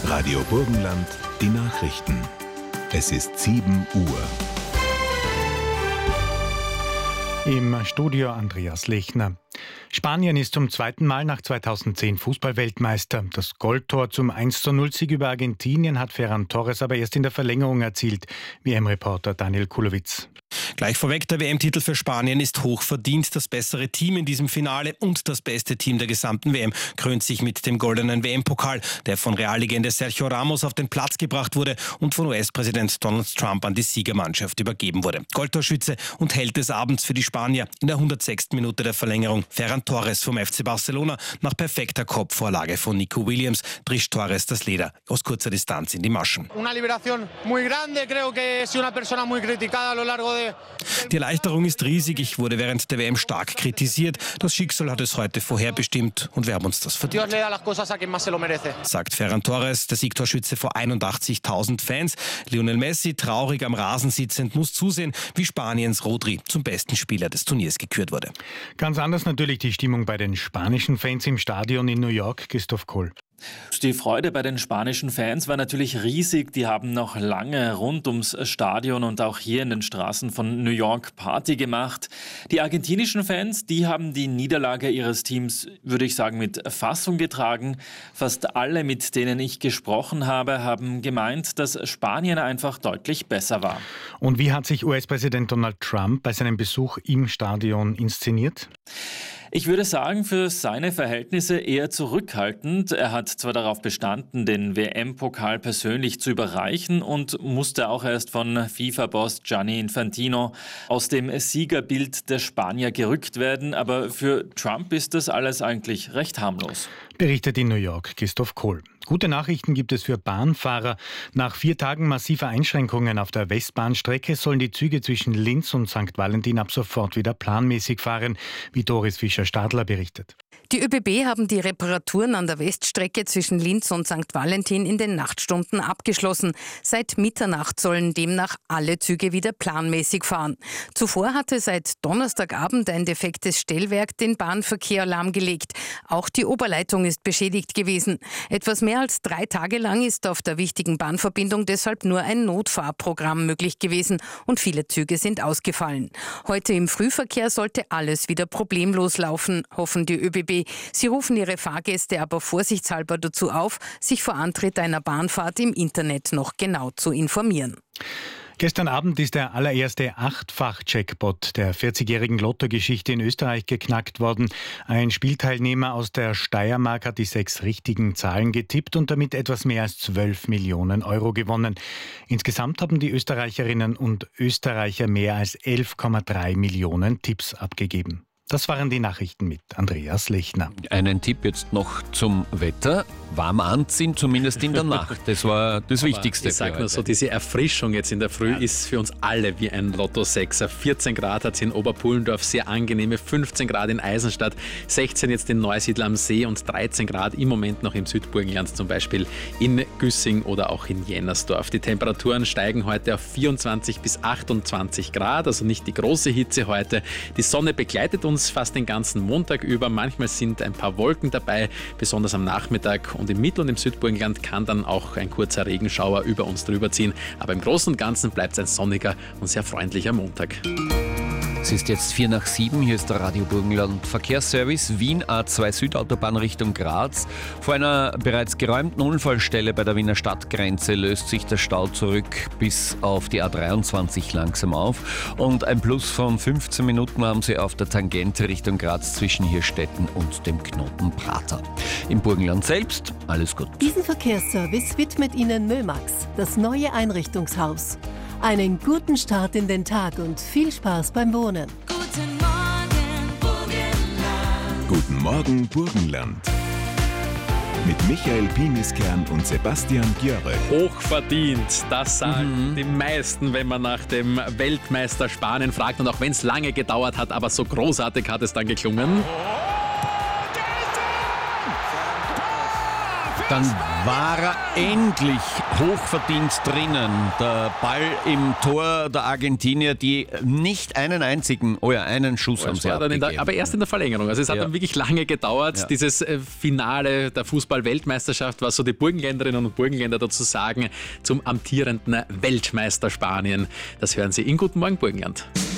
Radio Burgenland, die Nachrichten. Es ist 7 Uhr. Im Studio Andreas Lechner. Spanien ist zum zweiten Mal nach 2010 Fußballweltmeister. Das Goldtor zum 1:0-Sieg über Argentinien hat Ferran Torres aber erst in der Verlängerung erzielt, WM-Reporter Daniel Kulowitz. Gleich vorweg, der WM-Titel für Spanien ist hoch verdient. Das bessere Team in diesem Finale und das beste Team der gesamten WM krönt sich mit dem goldenen WM-Pokal, der von Reallegende Sergio Ramos auf den Platz gebracht wurde und von US-Präsident Donald Trump an die Siegermannschaft übergeben wurde. Goldtorschütze und Held des Abends für die Spanier in der 106. Minute der Verlängerung. Ferran Torres vom FC Barcelona. Nach perfekter Kopfvorlage von Nico Williams trischt Torres das Leder aus kurzer Distanz in die Maschen. Die Erleichterung ist riesig. Ich wurde während der WM stark kritisiert. Das Schicksal hat es heute vorherbestimmt und wir haben uns das verdient, sagt Ferran Torres, der Siegtorschütze vor 81.000 Fans. Lionel Messi, traurig am Rasen sitzend, muss zusehen, wie Spaniens Rodri zum besten Spieler des Turniers gekürt wurde. Ganz anders natürlich die Stimmung bei den spanischen Fans im Stadion in New York. Christoph Kohl. Die Freude bei den spanischen Fans war natürlich riesig. Die haben noch lange rund ums Stadion und auch hier in den Straßen von New York Party gemacht. Die argentinischen Fans, die haben die Niederlage ihres Teams, würde ich sagen, mit Fassung getragen. Fast alle, mit denen ich gesprochen habe, haben gemeint, dass Spanien einfach deutlich besser war. Und wie hat sich US-Präsident Donald Trump bei seinem Besuch im Stadion inszeniert? Ich würde sagen, für seine Verhältnisse eher zurückhaltend. Er hat zwar darauf bestanden, den WM-Pokal persönlich zu überreichen und musste auch erst von FIFA-Boss Gianni Infantino aus dem Siegerbild der Spanier gerückt werden, aber für Trump ist das alles eigentlich recht harmlos. Berichtet in New York Christoph Kohl. Gute Nachrichten gibt es für Bahnfahrer. Nach 4 Tagen massiver Einschränkungen auf der Westbahnstrecke sollen die Züge zwischen Linz und St. Valentin ab sofort wieder planmäßig fahren, wie Doris Fischer-Stadler berichtet. Die ÖBB haben die Reparaturen an der Weststrecke zwischen Linz und St. Valentin in den Nachtstunden abgeschlossen. Seit Mitternacht sollen demnach alle Züge wieder planmäßig fahren. Zuvor hatte seit Donnerstagabend ein defektes Stellwerk den Bahnverkehr lahmgelegt. Auch die Oberleitung ist beschädigt gewesen. Etwas mehr als 3 Tage lang ist auf der wichtigen Bahnverbindung deshalb nur ein Notfahrprogramm möglich gewesen und viele Züge sind ausgefallen. Heute im Frühverkehr sollte alles wieder problemlos laufen, hoffen die ÖBB. Sie rufen ihre Fahrgäste aber vorsichtshalber dazu auf, sich vor Antritt einer Bahnfahrt im Internet noch genau zu informieren. Gestern Abend ist der allererste 8-fach-Jackpot der 40-jährigen Lottogeschichte in Österreich geknackt worden. Ein Spielteilnehmer aus der Steiermark hat die 6 richtigen Zahlen getippt und damit etwas mehr als 12 Millionen Euro gewonnen. Insgesamt haben die Österreicherinnen und Österreicher mehr als 11,3 Millionen Tipps abgegeben. Das waren die Nachrichten mit Andreas Lechner. Einen Tipp jetzt noch zum Wetter. Warm anziehen, zumindest in der Nacht. Das war das Wichtigste. Ich sag nur so, diese Erfrischung jetzt in der Früh ist für uns alle wie ein Lotto-Sechser. 14 Grad hat es in Oberpullendorf, sehr angenehme 15 Grad in Eisenstadt, 16 jetzt in Neusiedl am See und 13 Grad im Moment noch im Südburgenland, zum Beispiel in Güssing oder auch in Jennersdorf. Die Temperaturen steigen heute auf 24 bis 28 Grad, also nicht die große Hitze heute. Die Sonne begleitet uns fast den ganzen Montag über. Manchmal sind ein paar Wolken dabei, besonders am Nachmittag. Und im Mittel- und im Südburgenland kann dann auch ein kurzer Regenschauer über uns drüber ziehen. Aber im Großen und Ganzen bleibt es ein sonniger und sehr freundlicher Montag. Es ist jetzt 6:45, hier ist der Radio Burgenland Verkehrsservice, Wien A2 Südautobahn Richtung Graz. Vor einer bereits geräumten Unfallstelle bei der Wiener Stadtgrenze löst sich der Stau zurück bis auf die A23 langsam auf. Und ein Plus von 15 Minuten haben Sie auf der Tangente Richtung Graz zwischen Hirstetten und dem Knoten Prater. Im Burgenland selbst alles gut. Diesen Verkehrsservice widmet Ihnen Mömax, das neue Einrichtungshaus. Einen guten Start in den Tag und viel Spaß beim Wohnen. Guten Morgen, Burgenland. Guten Morgen, Burgenland. Mit Michael Piniskern und Sebastian Björe. Hochverdient, das sagen die meisten, wenn man nach dem Weltmeister Spanien fragt. Und auch wenn es lange gedauert hat, aber so großartig hat es dann geklungen. Für Dann war er endlich hochverdient drinnen. Der Ball im Tor der Argentinier, die nicht einen Schuss haben sie abgegeben. Aber erst in der Verlängerung. Also es hat dann wirklich lange gedauert. Ja. Dieses Finale der Fußball-Weltmeisterschaft, was so die Burgenländerinnen und Burgenländer dazu sagen, zum amtierenden Weltmeister Spanien. Das hören Sie in Guten Morgen Burgenland.